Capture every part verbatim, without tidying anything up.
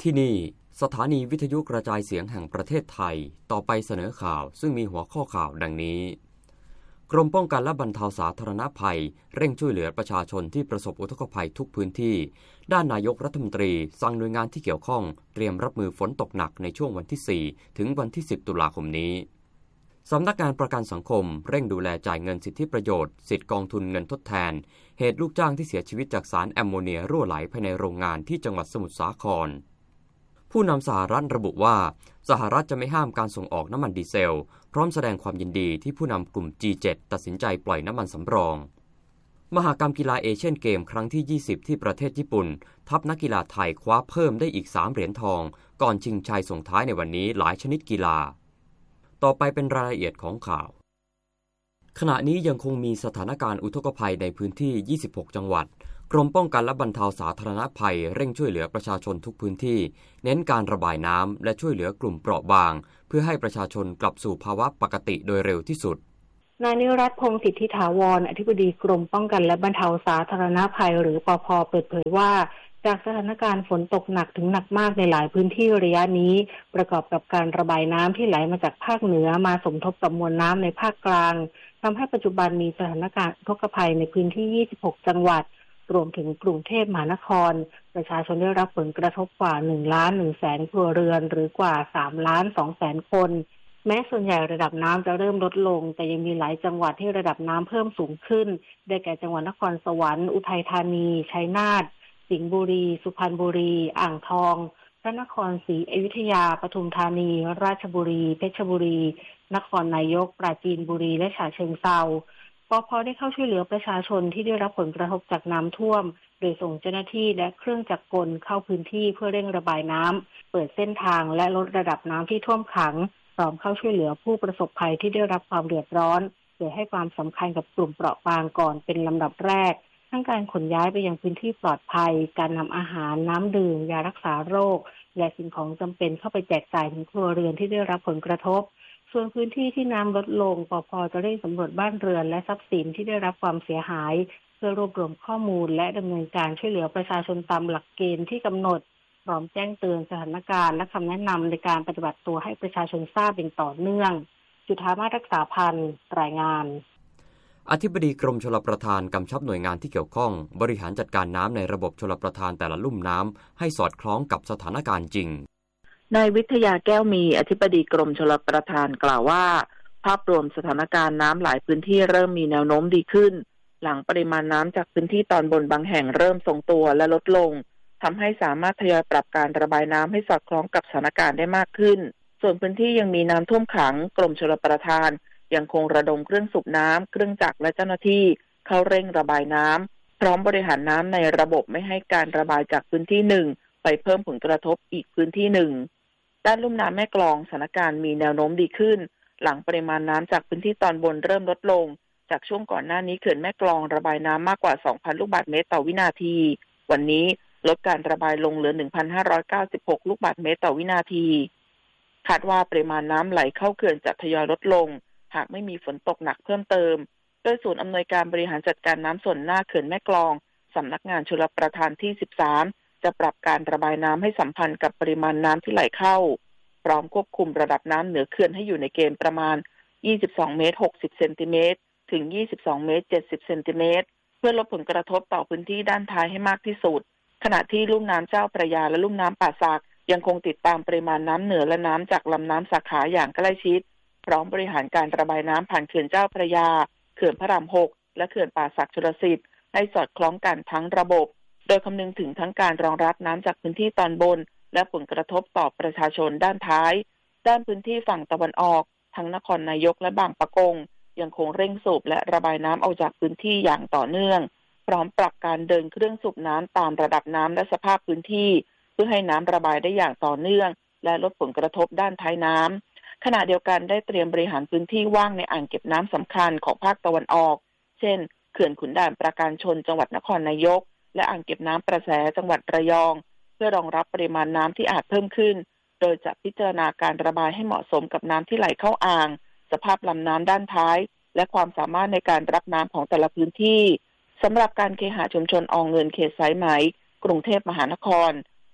ที่นี่สถานีวิทยุกระจายเสียงแห่งประเทศไทยต่อไปเสนอข่าวซึ่งมีหัวข้อข่าวดังนี้กรมป้องกันและบรรเทาสาธารณภัยเร่งช่วยเหลือประชาชนที่ประสบอุทกภัยทุกพื้นที่ด้านนายกรัฐมนตรีสั่งหน่วยงานที่เกี่ยวข้องเตรียมรับมือฝนตกหนักในช่วงวันที่สี่ถึงวันที่สิบตุลาคมนี้สำนักงานประกันสังคมเร่งดูแลจ่ายเงินสิทธิประโยชน์สิทธิกองทุนเงินทดแทนเหตุลูกจ้างที่เสียชีวิตจากสารแอมโมเนียรั่วไหลภายในโรงงานที่จังหวัดสมุทรสาครผู้นำสหรัฐระบุว่าสหรัฐจะไม่ห้ามการส่งออกน้ำมันดีเซลพร้อมแสดงความยินดีที่ผู้นำกลุ่ม จี เจ็ด ตัดสินใจปล่อยน้ำมันสำรองมหกรรมกีฬาเอเชียนเกมครั้งที่ยี่สิบที่ประเทศญี่ปุ่นทัพนักกีฬาไทยคว้าเพิ่มได้อีกสามเหรียญทองก่อนชิงชัยส่งท้ายในวันนี้หลายชนิดกีฬาต่อไปเป็นรายละเอียดของข่าวขณะนี้ยังคงมีสถานการณ์อุทกภัยในพื้นที่ยี่สิบหกจังหวัดกรมป้องกันและบรรเทาสาธารณภัยเร่งช่วยเหลือประชาชนทุกพื้นที่เน้นการระบายน้ำและช่วยเหลือกลุ่มเปราะบางเพื่อให้ประชาชนกลับสู่ภาวะปกติโดยเร็วที่สุดนายนิรัตน์ พงษ์สิทธิถาวรอธิบดีกรมป้องกันและบรรเทาสาธารณภัยหรือปภ.เปิดเผยว่าจากสถานการณ์ฝนตกหนักถึงหนักมากในหลายพื้นที่ระยะนี้ประกอบกับการระบายน้ำที่ไหลมาจากภาคเหนือมาสมทบกับมวลน้ำในภาคกลางทำให้ปัจจุบันมีสถานการณ์อุทกภัยในพื้นที่ยี่สิบหกจังหวัดรวมถึงกรุงเทพมหานครประชาชนได้รับผลกระทบกว่าหนึ่งล้านหนึ่งแสนครัวเรือนหรือกว่าสามล้านสองแสนคนแม้ส่วนใหญ่ระดับน้ำจะเริ่มลดลงแต่ยังมีหลายจังหวัดที่ระดับน้ำเพิ่มสูงขึ้นได้แก่จังหวัดนครสวรรค์อุทัยธานีชัยนาทสิงห์บุรีสุพรรณบุรีอ่างทองพระนครศรีอยุธยาปทุมธานีราชบุรีเพชรบุรีนครนายกปราจีนบุรีและฉะเชิงเทราปภ.ได้เข้าช่วยเหลือประชาชนที่ได้รับผลกระทบจากน้ำท่วมโดยส่งเจ้าหน้าที่และเครื่องจักรกลเข้าพื้นที่เพื่อเร่งระบายน้ำเปิดเส้นทางและลดระดับน้ำที่ท่วมขังพร้อมเข้าช่วยเหลือผู้ประสบภัยที่ได้รับความเดือดร้อนโดยให้ความสำคัญกับกลุ่มเปราะบางก่อนเป็นลำดับแรกทั้งการขนย้ายไปยังพื้นที่ปลอดภัยการนำอาหารน้ำดื่มยารักษาโรคและสิ่งของจำเป็นเข้าไปแจกจ่ายถึงครัวเรือนที่ได้รับผลกระทบส่วนพื้นที่ที่น้ำลดลงปภ.จะเร่งสำรวจบ้านเรือนและทรัพย์สินที่ได้รับความเสียหายเพื่อรวบรวมข้อมูลและดำเนินการช่วยเหลือประชาชนตามหลักเกณฑ์ที่กำหนดพร้อมแจ้งเตือนสถานการณ์และคำแนะนำในการปฏิบัติตัวให้ประชาชนทราบอย่างต่อเนื่องจุฑามาศรักษาพันธ์รายงานอธิบดีกรมชลประทานกำชับหน่วยงานที่เกี่ยวข้องบริหารจัดการน้ำในระบบชลประทานแต่ละลุ่มน้ำให้สอดคล้องกับสถานการณ์จริงนายวิทยาแก้วมีอธิบดีกรมชลประทานกล่าวว่าภาพรวมสถานการณ์น้ำหลายพื้นที่เริ่มมีแนวโน้มดีขึ้นหลังปริมาณน้ำจากพื้นที่ตอนบนบางแห่งเริ่มทรงตัวและลดลงทำให้สามารถทยอยปรับการระบายน้ำให้สอดคล้องกับสถานการณ์ได้มากขึ้นส่วนพื้นที่ยังมีน้ำท่วมขังกรมชลประทานยังคงระดมเครื่องสูบน้ำเครื่องจักรและเจ้าหน้าที่เข้าเร่งระบายน้ำพร้อมบริหารน้ำในระบบไม่ให้การระบายจากพื้นที่หนึ่งไปเพิ่มผลกระทบอีกพื้นที่หนึ่งด้านลุ่มน้ำแม่กลองสถานการณ์มีแนวโน้มดีขึ้นหลังปริมาณน้ำจากพื้นที่ตอนบนเริ่มลดลงจากช่วงก่อนหน้านี้เขื่อนแม่กลองระบายน้ำมากกว่า สองพัน ลูกบาศก์เมตรต่อวินาทีวันนี้ลดการระบายลงเหลือ หนึ่งพันห้าร้อยเก้าสิบหก ลูกบาศก์เมตรต่อวินาทีคาดว่าปริมาณน้ำไหลเข้าเขื่อนจะทยอยลดลงหากไม่มีฝนตกหนักเพิ่มเติมโดยศูนย์อำนวยการบริหารจัดการน้ำส่วนหน้าเขื่อนแม่กลองสำนักงานชลประทานที่สิบสามจะปรับการระบายน้ำให้สัมพันธ์กับปริมาณน้ำที่ไหลเข้าพร้อมควบคุมระดับน้ำเหนือเขื่อนให้อยู่ในเกณฑ์ประมาณยี่สิบสองเมตรหกสิบเซนติเมตรถึงยี่สิบสองเมตรเจ็ดสิบเซนติเมตรเพื่อลดผลกระทบต่อพื้นที่ด้านท้ายให้มากที่สุดขณะที่ลุ่มน้ำเจ้าพระยาและลุ่มน้ำป่าสักยังคงติดตามปริมาณน้ำเหนือและน้ำจากลำน้ำสาขาอย่างใกล้ชิดพร้อมบริหารการระบายน้ำผ่านเขื่อนเจ้าพระยาเขื่อนพระรามหกและเขื่อนป่าสักชลสิทธิ์ให้สอดคล้องกันทั้งระบบโดยคำนึงถึงทั้งการรองรับน้ำจากพื้นที่ตอนบนและผลกระทบต่อประชาชนด้านท้ายด้านพื้นที่ฝั่งตะวันออกทั้งนครนายกและบางปะกงยังคงเร่งสูบและระบายน้ำออกจากพื้นที่อย่างต่อเนื่องพร้อมปรับการเดินเครื่องสูบน้ำตามระดับน้ำและสภาพพื้นที่เพื่อให้น้ำระบายได้อย่างต่อเนื่องและลดผลกระทบด้านท้ายน้ำขณะเดียวกันได้เตรียมบริหารพื้นที่ว่างในอ่างเก็บน้ำสำคัญของภาคตะวันออกเช่นเขื่อนขุนด่านปราการชนจังหวัดนครนายกและอ่างเก็บน้ำประแสจังหวัดระยองเพื่อรองรับปริมาณน้ำที่อาจเพิ่มขึ้นโดยจะพิจารณาการระบายให้เหมาะสมกับน้ำที่ไหลเข้าอ่างสภาพลำน้ำด้านท้ายและความสามารถในการรับน้ำของแต่ละพื้นที่สำหรับการเคหะชุมชนอเงินเขตสายไหมกรุงเทพมหานคร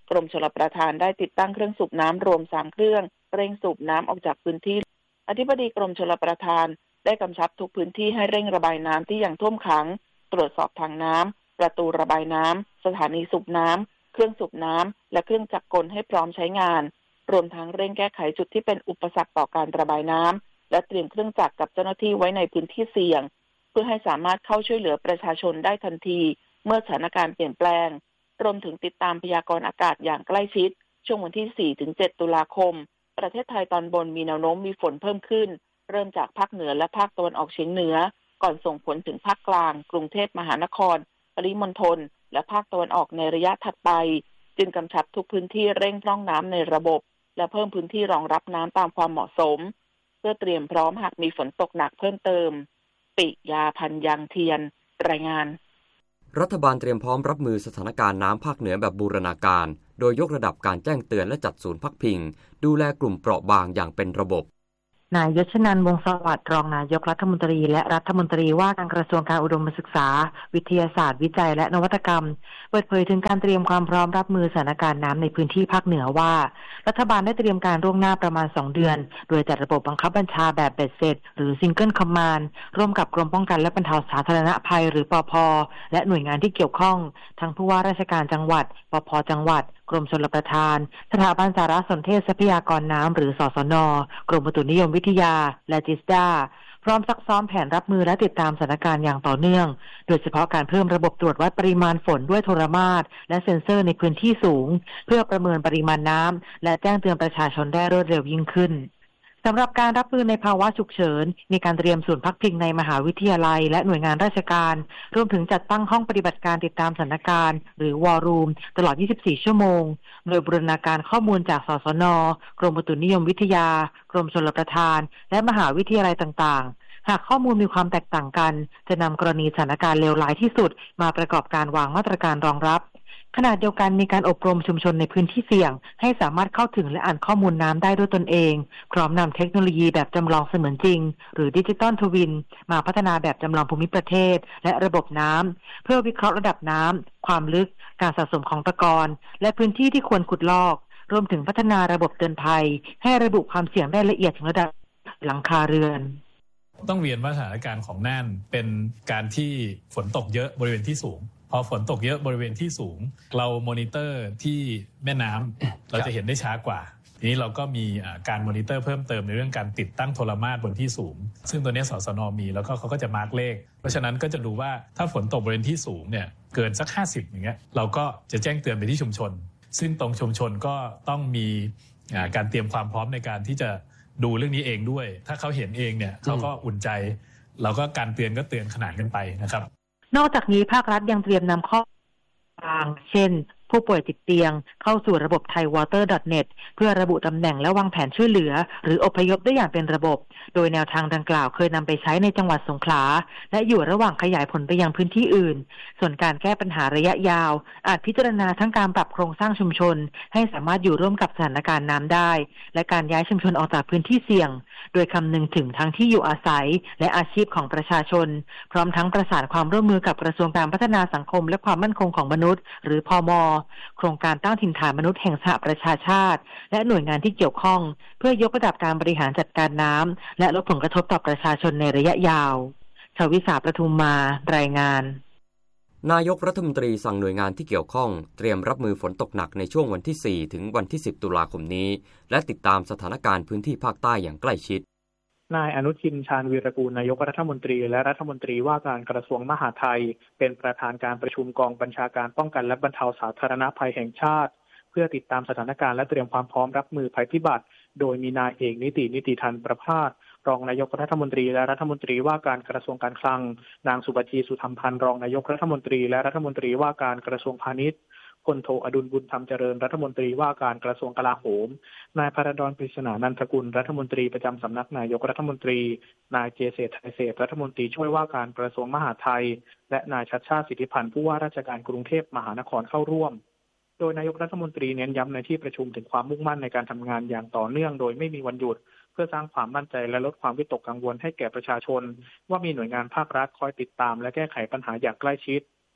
กรมชลประทานได้ติดตั้งเครื่องสูบน้ำรวมสามเครื่องเร่งสูบน้ำออกจากพื้นที่อธิบดีกรมชลประทานได้กำชับทุกพื้นที่ให้เร่งระบายน้ำที่ยังท่วมขังตรวจสอบทางน้ำประตูระบายน้ำสถานีสูบน้ำเครื่องสูบน้ำและเครื่องจักรกลให้พร้อมใช้งานรวมทั้งเร่งแก้ไขจุดที่เป็นอุปสรรคต่อการระบายน้ำและเตรียมเครื่องจักรกับเจ้าหน้าที่ไว้ในพื้นที่เสี่ยงเพื่อให้สามารถเข้าช่วยเหลือประชาชนได้ทันทีเมื่อสถานการณ์เปลี่ยนแปลงรวมถึงติดตามพยากรณ์อากาศอย่างใกล้ชิดช่วงวันที่ สี่ถึงเจ็ด ตุลาคมประเทศไทยตอนบนมีแนวโน้มมีฝนเพิ่มขึ้นเริ่มจากภาคเหนือและภาคตะวันออกเฉียงเหนือก่อนส่งผลถึงภาคกลางกรุงเทพมหานครปริมณฑลและภาคตะวันออกในระยะถัดไปจึงกำชับทุกพื้นที่เร่งพร่องน้ำในระบบและเพิ่มพื้นที่รองรับน้ำตามความเหมาะสมเพื่อเตรียมพร้อมหากมีฝนตกหนักเพิ่มเติมปิยาพันธ์ยังเทียนรายงานรัฐบาลเตรียมพร้อมรับมือสถานการณ์น้ำภาคเหนือแบบบูรณาการโดยยกระดับการแจ้งเตือนและจัดศูนย์พักพิงดูแลกลุ่มเปราะบางอย่างเป็นระบบนายยศนันท์วงศ์สวัสดิ์รองนายกรัฐมนตรีและรัฐมนตรีว่าการกระทรวงการอุดมศึกษาวิทยาศาสตร์วิจัยและนวัตกรรมเปิดเผยถึงการเตรียมความพร้อมรับมือสถานการณ์น้ำในพื้นที่ภาคเหนือว่ารัฐบาลได้เตรียมการล่วงหน้าประมาณสองเดือนโดยจัดระบบบังคับบัญชาแบบเบ็ดเสร็จหรือ Single Command ร่วมกับกรมป้องกันและบรรเทาสาธารณภัยหรือปภ.และหน่วยงานที่เกี่ยวข้องทั้งผู้ว่าราชการจังหวัดปภ.จังหวัดกรมชลประทานสถาบันสารสนเทศทรัพยากรน้ำหรือสสน.กรมอุตุนิยมวิทยาและจิสดาพร้อมซักซ้อมแผนรับมือและติดตามสถานการณ์อย่างต่อเนื่องโดยเฉพาะการเพิ่มระบบตรวจวัดปริมาณฝนด้วยโทรมาตรและเซ็นเซอร์ในพื้นที่สูงเพื่อประเมินปริมาณน้ำและแจ้งเตือนประชาชนได้รวดเร็วยิ่งขึ้นสำหรับการรับมือในภาวะฉุกเฉินมีการเตรียมศูนย์พักพิงในมหาวิทยาลัยและหน่วยงานราชการรวมถึงจัดตั้งห้องปฏิบัติการติดตามสถานการณ์หรือวอร์รูมตลอดยี่สิบสี่ชั่วโมงโดยบูรณาการข้อมูลจากสสน.กรมอุตุนิยมวิทยากรมชลประทานและมหาวิทยาลัยต่างๆหากข้อมูลมีความแตกต่างกันจะนำกรณีสถานการณ์เลวร้ายที่สุดมาประกอบการวางมาตรการรองรับขณะเดียวกันมีการอบรมชุมชนในพื้นที่เสี่ยงให้สามารถเข้าถึงและอ่านข้อมูลน้ำได้ด้วยตนเองพร้อมนำเทคโนโลยีแบบจำลองเสมือนจริงหรือดิจิตอลทวินมาพัฒนาแบบจำลองภูมิประเทศและระบบน้ำเพื่อวิเคราะห์ระดับน้ำความลึกการสะสมของตะกอนและพื้นที่ที่ควรขุดลอกรวมถึงพัฒนาระบบเตือนภัยให้ระบุความเสี่ยงได้ละเอียดถึงระดับหลังคาเรือนต้องเรียนว่าสถานการณ์ของน่านเป็นการที่ฝนตกเยอะบริเวณที่สูงพอฝนตกเยอะบริเวณที่สูงเรามอนิเตอร์ที่แม่น้ำเราจะเห็นได้ช้ากว่าทีนี้เราก็มีการมอนิเตอร์เพิ่มเติมในเรื่องการติดตั้งโทรมาตรบนที่สูงซึ่งตัวนี้สสน.มีแล้วก็เขาก็จะมาร์กเลขเพราะฉะนั้นก็จะดูว่าถ้าฝนตกบริเวณที่สูงเนี่ยเกินสักห้าสิบอย่างเงี้ยเราก็จะแจ้งเตือนไปที่ชุมชนซึ่งตรงชุมชนก็ต้องมีการเตรียมความพร้อมในการที่จะดูเรื่องนี้เองด้วยถ้าเขาเห็นเองเนี่ยเขาก็อุ่นใจเราก็การเตือนก็เตือนขนานกันไปนะครับนอกจากนี้ภาครัฐยังเตรียมนำข้อต่างเช่นผู้ป่วยติดเตียงเข้าสู่ระบบ ไทยวอเตอร์ ดอท เน็ต เพื่อระบุตำแหน่งและวางแผนช่วยเหลือหรืออพยพได้อย่างเป็นระบบโดยแนวทางดังกล่าวเคยนำไปใช้ในจังหวัดสงขลาและอยู่ระหว่างขยายผลไปยังพื้นที่อื่นส่วนการแก้ปัญหาระยะยาวอาจพิจารณาทั้งการปรับโครงสร้างชุมชนให้สามารถอยู่ร่วมกับสถานการณ์น้ำได้และการย้ายชุมชนออกจากพื้นที่เสี่ยงโดยคำนึงถึงทั้งที่อยู่อาศัยและอาชีพของประชาชนพร้อมทั้งประสานความร่วมมือกับกระทรวงการพัฒนาสังคมและความมั่นคงของมนุษย์หรือพม.โครงการตั้งถิ่นฐานมนุษย์แห่งสหประชาชาติและหน่วยงานที่เกี่ยวข้องเพื่อยกระดับการบริหารจัดการน้ำและลดผลกระทบต่อประชาชนในระยะยาวชวิสาประทุมมารายงานนายกรัฐมนตรีสั่งหน่วยงานที่เกี่ยวข้องเตรียมรับมือฝนตกหนักในช่วงวันที่สี่ถึงวันที่สิบตุลาคมนี้และติดตามสถานการณ์พื้นที่ภาคใต้อย่างใกล้ชิดนายอนุทินชาญวีรกูลนายกรัฐมนตรีและรัฐมนตรีว่าการกระทรวงมหาดไทยเป็นประธานการประชุมกองบัญชาการป้องกันและบรรเทาสาธารณภัยแห่งชาติเพื่อติดตามสถานการณ์และเตรียมความพร้อมรับมือภัยพิบัติโดยมีนายเอกนิตินิติทันประภาสรองนายกรัฐมนตรีและรัฐมนตรีว่าการกระทรวงการคลังนางสุบัญชีสุธรรมพันธ์รองนายกรัฐมนตรีและรัฐมนตรีว่าการกระทรวงพาณิชย์พลโทอดุลบุญธรรมเจริญรัฐมนตรีว่าการกระทรวงกลาโหมนายพระดอนปริศนานันทกุลรัฐมนตรีประจำสำนักนายกรัฐมนตรีนายเจเศรษฐ์ไทยเศรษฐ์รัฐมนตรีช่วยว่าการกระทรวงมหาดไทยและนายชัชชาติสิทธิพันธ์ผู้ว่าราชการกรุงเทพมหานครเข้าร่วมโดยนายกรัฐมนตรีเน้นย้ำในที่ประชุมถึงความมุ่งมั่นในการทำงานอย่างต่อเนื่องโดยไม่มีวันหยุดเพื่อสร้างความมั่นใจและลดความวิตกกังวลให้แก่ประชาชนว่ามีหน่วยงานภาครัฐคอยติดตามและแก้ไขปัญหาอย่างใกล้ชิดภ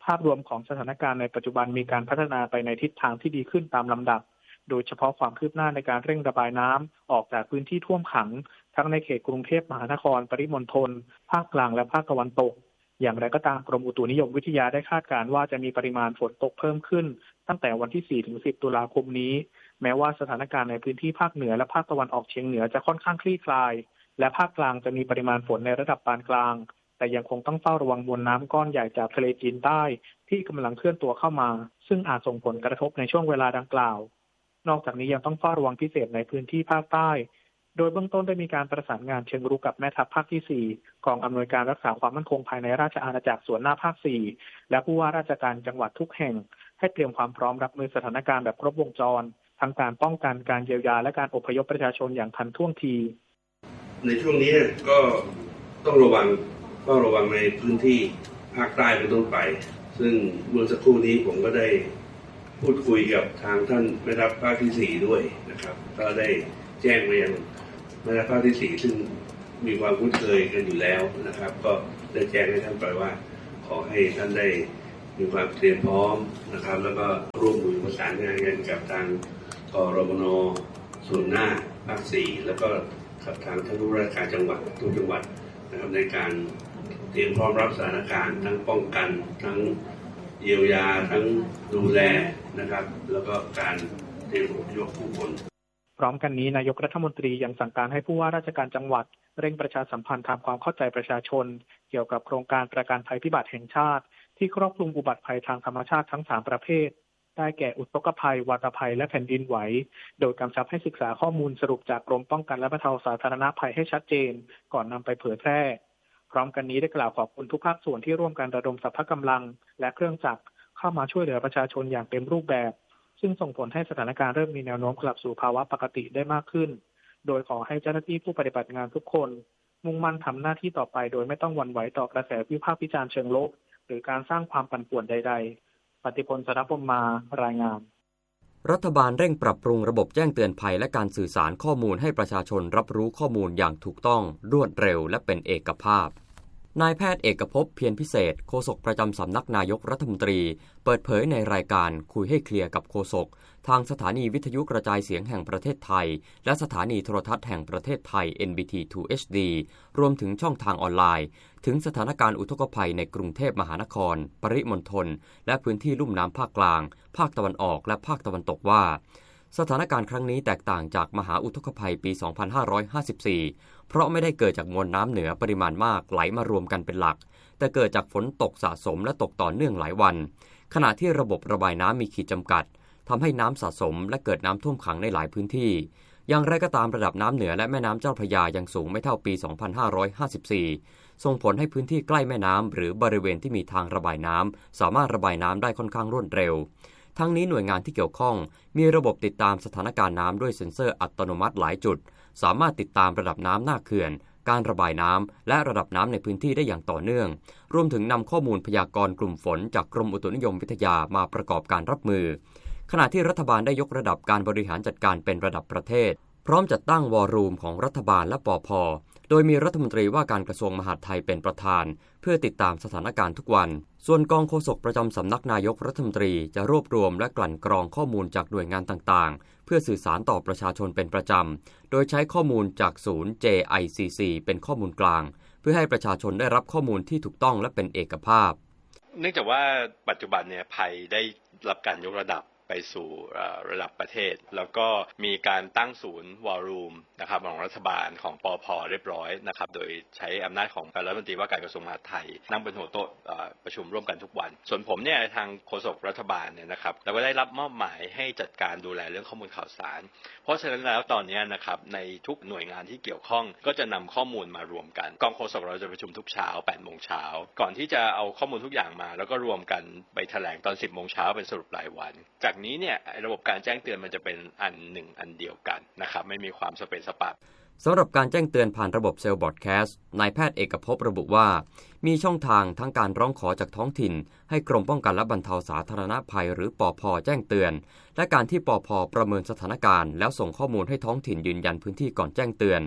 ภาพรวมของสถานการณ์ในปัจจุบันมีการพัฒนาไปในทิศทางที่ดีขึ้นตามลำดับโดยเฉพาะความคืบหน้าในการเร่งระบายน้ำออกจากพื้นที่ท่วมขังทั้งในเขตกรุงเทพมหานครปริมณฑลภาคกลางและภาคตะวันตกอย่างไรก็ตามกรมอุตุนิยมวิทยาได้คาดการณ์ว่าจะมีปริมาณฝนตกเพิ่มขึ้นตั้งแต่วันที่ สี่ถึงสิบ ตุลาคมนี้แม้ว่าสถานการณ์ในพื้นที่ภาคเหนือและภาคตะวันออกเฉียงเหนือจะค่อนข้างคลี่คลายและภาคกลางจะมีปริมาณฝนในระดับปานกลางแต่ยังคงต้องเฝ้าระวังมวลน้ำก้อนใหญ่จากทะเลจีนใต้ที่กำลังเคลื่อนตัวเข้ามาซึ่งอาจส่งผลกระทบในช่วงเวลาดังกล่าวนอกจากนี้ยังต้องเฝ้าระวังพิเศษในพื้นที่ภาคใต้โดยเบื้องต้นได้มีการประสานงานเชิงรุกกับแม่ทัพภาคที่ สี่กองอำนวยการรักษาความมั่นคงภายในราชอาณาจักรส่วนหน้าภาค สี่ และผู้ว่าราชการจังหวัดทุกแห่งให้เตรียมความพร้อมรับมือสถานการณ์แบบครบวงจรทั้งการป้องกันการเยียวยาและการอพยพประชาชนอย่างทันท่วงทีในช่วงนี้ก็ต้องระวังเฝ้าระวังในพื้นที่ภาคใต้เป็นต้นไปซึ่งเมื่อสักครู่นี้ผมก็ได้พูดคุยกับทางท่านแม่ทัพภาคที่ สี่ด้วยนะครับก็ได้แจ้งไปยังแม่ทัพภาคที่ สี่ซึ่งมีความคุ้นเคยกันอยู่แล้วนะครับก็ได้แจ้งให้ท่านไปว่าขอให้ท่านได้มีความเตรียมพร้อมนะครับแล้วก็ร่วมมือประสานงานกันกับทางกรมน.ส่วนหน้าภาค สี่แล้วก็กับทางท่านผู้ราชการจังหวัดทุกจังหวัดนะครับในการเตรียมพร้อมรับสถานการณ์ทั้งป้องกันทั้งเยียวยาทั้งดูแลนะครับแล้วก็การเตรียมอพยพผู้คนพร้อมกันนี้นายกรัฐมนตรียังสั่งการให้ผู้ว่าราชการจังหวัดเร่งประชาสัมพันธ์ทำความเข้าใจประชาชนเกี่ยวกับโครงการประกันภัยพิบัติแห่งชาติที่ครอบคลุมอุบัติภัยทางธรรมชาติทั้งสามประเภทได้แก่อุทกภัยวาตภัยและแผ่นดินไหวโดยกำชับให้ศึกษาข้อมูลสรุปจากกรมป้องกันและบรรเทาสาธารณภัยให้ชัดเจนก่อนนำไปเผยแพร่พร้อมกันนี้ได้กล่าวขอบคุณทุกภาคส่วนที่ร่วมกันระดมสรรพกำลังและเครื่องจักรเข้ามาช่วยเหลือประชาชนอย่างเต็มรูปแบบซึ่งส่งผลให้สถานการณ์เริ่มมีแนวโน้มกลับสู่ภาวะปกติได้มากขึ้นโดยขอให้เจ้าหน้าที่ผู้ปฏิบัติงานทุกคนมุ่งมั่นทำหน้าที่ต่อไปโดยไม่ต้องหวั่นไหวต่อกระแสวิพากษ์วิจารณ์เชิงลบหรือการสร้างความปั่นป่วนใดๆปฏิพล สรพมมารายงานรัฐบาลเร่งปรับปรุงระบบแจ้งเตือนภัยและการสื่อสารข้อมูลให้ประชาชนรับรู้ข้อมูลอย่างถูกต้องรวดเร็วและเป็นเอกภาพนายแพทย์เอกภพเพียรพิเศษโฆษกประจำสำนักนายกรัฐมนตรีเปิดเผยในรายการคุยให้เคลียร์กับโฆษกทางสถานีวิทยุกระจายเสียงแห่งประเทศไทยและสถานีโทรทัศน์แห่งประเทศไทย เอ็น บี ที ทู เอช ดี รวมถึงช่องทางออนไลน์ถึงสถานการณ์อุทกภัยในกรุงเทพมหานครปริมณฑลและพื้นที่ลุ่มน้ำภาคกลางภาคตะวันออกและภาคตะวันตกว่าสถานการณ์ครั้งนี้แตกต่างจากมหาอุทกภัยปี สองพันห้าร้อยห้าสิบสี่ เพราะไม่ได้เกิดจากมวลน้ำเหนือปริมาณมากไหลมารวมกันเป็นหลักแต่เกิดจากฝนตกสะสมและตกต่อเนื่องหลายวันขณะที่ระบบระบายน้ำมีขีดจำกัดทำให้น้ำสะสมและเกิดน้ำท่วมขังในหลายพื้นที่อย่างไรก็ตามระดับน้ำเหนือและแม่น้ำเจ้าพระยายังสูงไม่เท่าปี สองพันห้าร้อยห้าสิบสี่ ส่งผลให้พื้นที่ใกล้แม่น้ำหรือบริเวณที่มีทางระบายน้ำสามารถระบายน้ำได้ค่อนข้างรวดเร็วทั้งนี้หน่วยงานที่เกี่ยวข้องมีระบบติดตามสถานการณ์น้ำด้วยเซ็นเซอร์อัตโนมัติหลายจุดสามารถติดตามระดับน้ำหน้าเขื่อนการระบายน้ำและระดับน้ำในพื้นที่ได้อย่างต่อเนื่องรวมถึงนำข้อมูลพยากรณ์กลุ่มฝนจากกรมอุตุนิยมวิทยามาประกอบการรับมือขณะที่รัฐบาลได้ยกระดับการบริหารจัดการเป็นระดับประเทศพร้อมจัดตั้งวอรูมของรัฐบาลและปภ.โดยมีรัฐมนตรีว่าการกระทรวงมหาดไทยเป็นประธานเพื่อติดตามสถานการณ์ทุกวันส่วนกองโฆษกประจำสำนักนายกรัฐมนตรีจะรวบรวมและกลั่นกรองข้อมูลจากหน่วยงานต่างๆเพื่อสื่อสารต่อประชาชนเป็นประจำโดยใช้ข้อมูลจากศูนย์ เจ ไอ ซี ซี เป็นข้อมูลกลางเพื่อให้ประชาชนได้รับข้อมูลที่ถูกต้องและเป็นเอกภาพเนื่องจากว่าปัจจุบันเนี่ยภัยได้รับการยกระดับไปสู่ระดับประเทศแล้วก็มีการตั้งศูนย์วอลลุ่มนะครับของรัฐบาลของปภ.เรียบร้อยนะครับโดยใช้อำนาจของรัฐมนตรีว่าการกระทรวงมหาดไทยนั่งเป็นหัวโต๊ะประชุมร่วมกันทุกวันส่วนผมเนี่ยทางโฆษกรัฐบาลเนี่ยนะครับเราก็ได้รับมอบหมายให้จัดการดูแลเรื่องข้อมูลข่าวสารเพราะฉะนั้นแล้วตอนนี้นะครับในทุกหน่วยงานที่เกี่ยวข้องก็จะนำข้อมูลมารวมกันกองโฆษกเราจะประชุมทุกเช้า แปดโมงเช้าก่อนที่จะเอาข้อมูลทุกอย่างมาแล้วก็รวมกันไปแถลงตอน สิบโมงเช้าเป็นสรุปรายวันจากนี้เนี่ยระบบการแจ้งเตือนมันจะเป็นอันหนึ่งอันเดียวกันนะครับไม่มีความสเปซสปะสำหรับการแจ้งเตือนผ่านระบบเซลล์บอร์ดแคสต์นายแพทย์เอกภพระบุว่ามีช่องทางทั้งการร้องขอจากท้องถิ่นให้กรมป้องกันและบรรเทาสาธารณภัยหรือปภ.แจ้งเตือนและการที่ปภ.ประเมินสถานการณ์แล้วส่งข้อมูลให้ท้องถิ่นยืนยันพื้นที่ก่อนแจ้งเตือน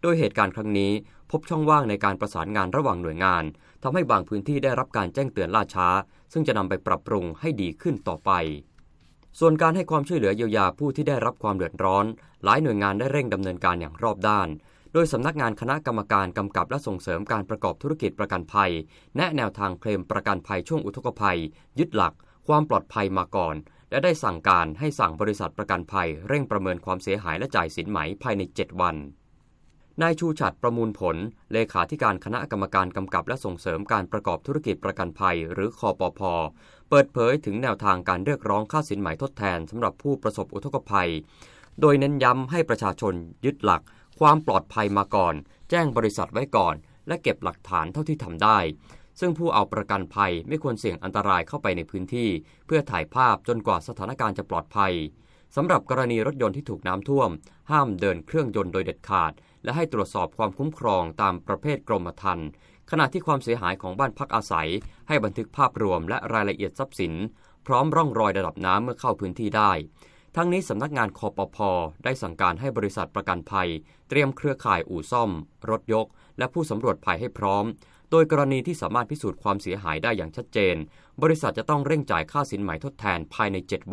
โดยเหตุการณ์ครั้งนี้พบช่องว่างในการประสานงานระหว่างหน่วยงานทำให้บางพื้นที่ได้รับการแจ้งเตือนล่าช้าซึ่งจะนำไปปรับปรุงให้ดีขึ้นต่อไปส่วนการให้ความช่วยเหลือเยียวยาผู้ที่ได้รับความเดือดร้อนหลายหน่วยงานได้เร่งดำเนินการอย่างรอบด้านโดยสำนักงานคณะกรรมการกำกับและส่งเสริมการประกอบธุรกิจประกันภัยแนะแนวทางเคลมประกันภัยช่วงอุทกภัยยึดหลักความปลอดภัยมาก่อนและได้สั่งการให้สั่งบริษัทประกันภัยเร่งประเมินความเสียหายและจ่ายสินไหมภายในเจ็ดวันนายชูฉัตรประมูลผลเลขาธิการคณะกรรมการกำกับและส่งเสริมการประกอบธุรกิจประกันภัยหรือคปภ.เปิดเผยถึงแนวทางการเรียกร้องค่าสินไหมทดแทนสำหรับผู้ประสบอุทกภัยโดยเน้นย้ำให้ประชาชนยึดหลักความปลอดภัยมาก่อนแจ้งบริษัทไว้ก่อนและเก็บหลักฐานเท่าที่ทำได้ซึ่งผู้เอาประกันภัยไม่ควรเสี่ยงอันตรายเข้าไปในพื้นที่เพื่อถ่ายภาพจนกว่าสถานการณ์จะปลอดภัยสำหรับกรณีรถยนต์ที่ถูกน้ำท่วมห้ามเดินเครื่องยนต์โดยเด็ดขาดและให้ตรวจสอบความคุ้มครองตามประเภทกรมธรรม์ขณะที่ความเสียหายของบ้านพักอาศัยให้บันทึกภาพรวมและรายละเอียดทรัพย์สินพร้อมร่องรอยระดับน้ำเมื่อเข้าพื้นที่ได้ทั้งนี้สำนักงานคปภ.ได้สั่งการให้บริษัทประกันภัยเตรียมเครือข่ายอู่ซ่อมรถยกและผู้สำรวจภัยให้พร้อมโดยกรณีที่สามารถพิสูจน์ความเสียหายได้อย่างชัดเจนบริษัทจะต้องเร่งจ่ายค่าสินไหมทดแทนภายในเจ็ดวัน